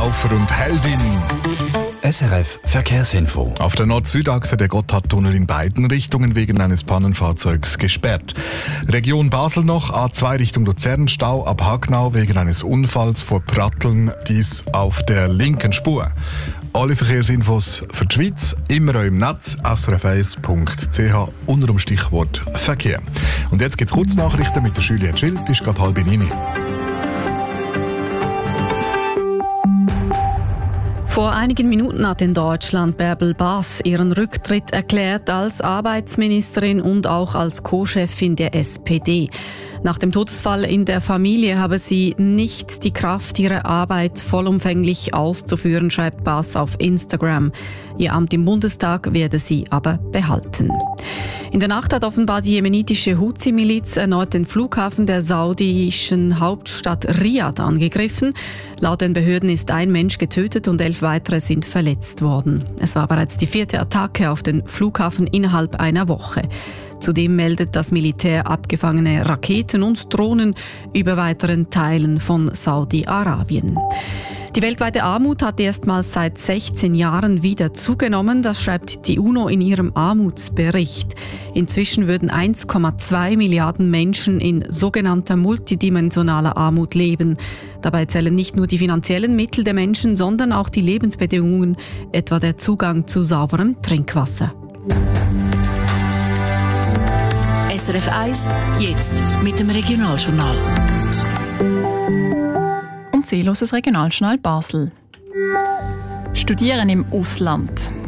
Zeitraffer und Heldin. SRF Verkehrsinfo. Auf der Nord-Süd-Achse der Gotthardtunnel in beiden Richtungen wegen eines Pannenfahrzeugs gesperrt. Region Basel noch, A2 Richtung Luzern, Stau ab Hagnau wegen eines Unfalls vor Pratteln, dies auf der linken Spur. Alle Verkehrsinfos für die Schweiz immer auch im Netz srf1.ch unter dem Stichwort Verkehr. Und jetzt gibt's Kurznachrichten mit der Juliette Schild, die ist gerade 8:30. Vor einigen Minuten hat in Deutschland Bärbel Bas ihren Rücktritt erklärt als Arbeitsministerin und auch als Co-Chefin der SPD. Nach dem Todesfall in der Familie habe sie nicht die Kraft, ihre Arbeit vollumfänglich auszuführen, schreibt Bas auf Instagram. Ihr Amt im Bundestag werde sie aber behalten. In der Nacht hat offenbar die jemenitische Houthi-Miliz erneut den Flughafen der saudischen Hauptstadt Riad angegriffen. Laut den Behörden ist ein Mensch getötet und 11 weitere sind verletzt worden. Es war bereits die 4. Attacke auf den Flughafen innerhalb einer Woche. Zudem meldet das Militär abgefangene Raketen und Drohnen über weiteren Teilen von Saudi-Arabien. Die weltweite Armut hat erstmals seit 16 Jahren wieder zugenommen, das schreibt die UNO in ihrem Armutsbericht. Inzwischen würden 1,2 Milliarden Menschen in sogenannter multidimensionaler Armut leben. Dabei zählen nicht nur die finanziellen Mittel der Menschen, sondern auch die Lebensbedingungen, etwa der Zugang zu sauberem Trinkwasser. SRF 1, jetzt mit dem Regionaljournal. Und Sie hören das Regionaljournal Basel. Studieren im Ausland.